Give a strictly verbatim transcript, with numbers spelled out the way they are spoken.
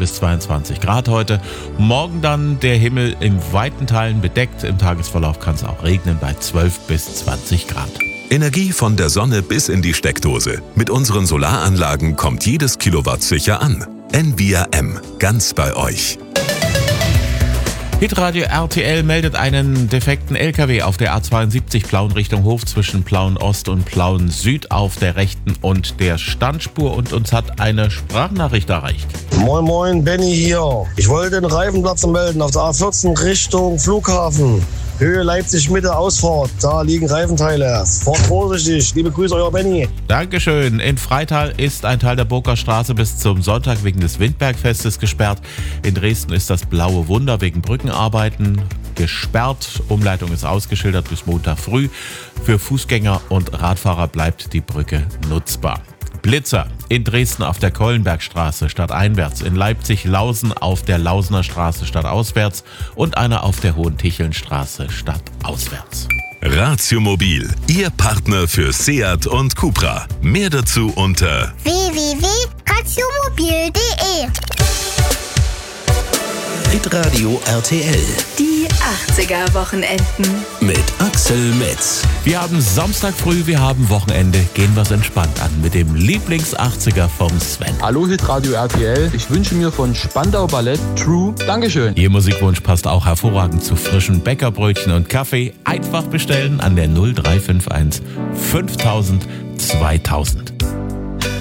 bis zweiundzwanzig Grad heute. Morgen dann der Himmel in weiten Teilen bedeckt. Im Tagesverlauf kann es auch regnen bei zwölf bis zwanzig Grad. Energie von der Sonne bis in die Steckdose. Mit unseren Solaranlagen kommt jedes Kilowatt sicher an. Envia M, ganz bei euch. Hitradio R T L meldet einen defekten L K W auf der A zweiundsiebzig Plauen Richtung Hof zwischen Plauen Ost und Plauen Süd auf der rechten und der Standspur und uns hat eine Sprachnachricht erreicht. Moin Moin, Benny hier. Ich wollte den Reifenplatz melden auf der A vierzehn Richtung Flughafen. Höhe Leipzig-Mitte, Ausfahrt. Da liegen Reifenteile. Fahrt vorsichtig. Liebe Grüße, euer Benny. Dankeschön. In Freital ist ein Teil der Burger Straße bis zum Sonntag wegen des Windbergfestes gesperrt. In Dresden ist das Blaue Wunder wegen Brückenarbeiten gesperrt. Umleitung ist ausgeschildert bis Montag früh. Für Fußgänger und Radfahrer bleibt die Brücke nutzbar. Blitzer in Dresden auf der Keulenbergstraße stadteinwärts, in Leipzig-Lausen auf der Lausener Straße stadtauswärts und einer auf der Hohentichelnstraße stadtauswärts. Ratio Mobil, Ihr Partner für Seat und Cupra. Mehr dazu unter w w w punkt ratiomobil punkt de. Hitradio R T L. Die achtziger-Wochenenden. Mit Axel Metz. Wir haben Samstag früh, wir haben Wochenende. Gehen wir es entspannt an mit dem Lieblings-achtziger vom Sven. Hallo Hitradio R T L. Ich wünsche mir von Spandau Ballett True. Dankeschön. Ihr Musikwunsch passt auch hervorragend zu frischen Bäckerbrötchen und Kaffee. Einfach bestellen an der null drei fünf eins fünftausend zweitausend.